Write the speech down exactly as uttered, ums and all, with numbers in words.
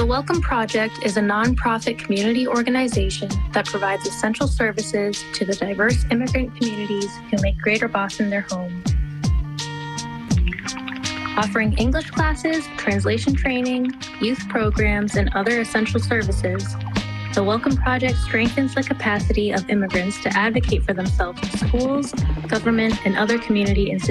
The Welcome Project is a nonprofit community organization that provides essential services to the diverse immigrant communities who make Greater Boston their home. Offering English classes, translation training, youth programs, and other essential services, the Welcome Project strengthens the capacity of immigrants to advocate for themselves in schools, government, and other community institutions.